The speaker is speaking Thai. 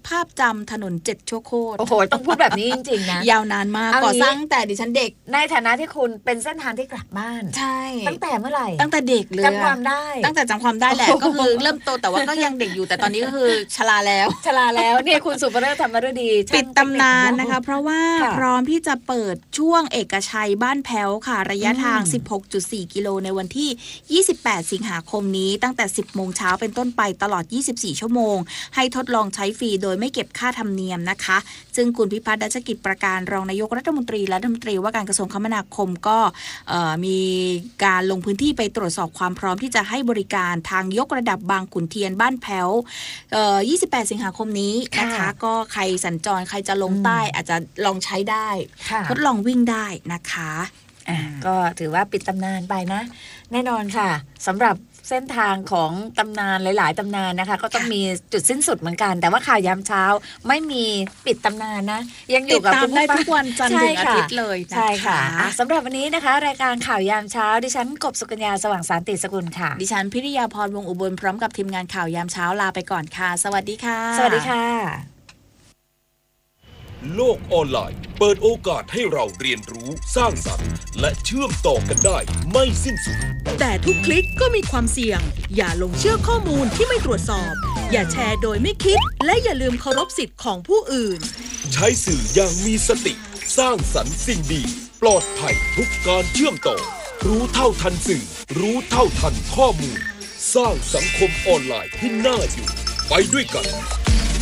ภาพจำถนน7ชั่วโคตรโอ้โหต้องพูดแบบนี้จริงๆนะยาวนานมากก่อสร้างแต่ดิฉันเด็กในฐานะที่คุณเป็นเส้นทางที่กลับบ้านใช่ตั้งแต่เมื่อไหร่ตั้งแต่เด็กเลยจำความได้ตั้งแต่จำความได้แหละก็คือเริ่มโตแต่ว่าก็ยังเด็กอยู่แต่ตอนนี้ก็คือชราแล้วเนี่ยคุณสุภเริศทำมาด้วยดีปิดตำนานนะคะเพราะว่าพร้อมที่จะเปิดช่วงเอกชัยบ้านแพ้วค่ะระยะทาง 16.4 กิโลในวันที่28สิงหาคมนี้ตั้งแต่ 10 โมงเช้าเป็นต้นไปตลอด24ชั่วโมงให้ทดลองใช้ฟรีโดยไม่เก็บค่าธรรมเนียมนะคะซึ่งคุณพิพัฒน์ ดัชกิจประการรองนายกรัฐมนตรีและรัฐมนตรีว่าการกระทรวงคมนาคมก็มีการลงพื้นที่ไปตรวจสอบความพร้อมที่จะให้บริการทางยกระดับบางขุนเทียนบ้านแพ้ว28สิงหาคมนี้นะคะก็ใครสัญจรใครจะลงใต้อาจจะลองใช้ได้ทดลองวิ่งได้นะคะก็ถือว่าปิดตำนานไปนะแน่นอนค่ะสำหรับเส้นทางของตำนานหลายๆตำนานนะคะก็ต้องมีจุดสิ้นสุดเหมือนกันแต่ว่าข่าวยามเช้าไม่มีปิดตำนานนะยังอยู่กับคุณได้ทุกวันจันทร์ถึงอาทิตย์เลยใช่ค่ะสำหรับวันนี้นะคะรายการข่าวยามเช้าดิฉันกบสุกัญญาสว่างสันติสกุลค่ะดิฉันพิริยาพรวงอุบลพร้อมกับทีมงานข่าวยามเช้าลาไปก่อนค่ะสวัสดีค่ะสวัสดีค่ะโลกออนไลน์เปิดโอกาสให้เราเรียนรู้สร้างสรรค์และเชื่อมต่อกันได้ไม่สิ้นสุดแต่ทุกคลิกก็มีความเสี่ยงอย่าลงเชื่อข้อมูลที่ไม่ตรวจสอบอย่าแชร์โดยไม่คิดและอย่าลืมเคารพสิทธิ์ของผู้อื่นใช้สื่ออย่างมีสติสร้างสรรค์สิ่งดีปลอดภัยทุกการเชื่อมต่อรู้เท่าทันสื่อรู้เท่าทันข้อมูลสร้างสังคมออนไลน์ที่น่าอยู่ไปด้วยกัน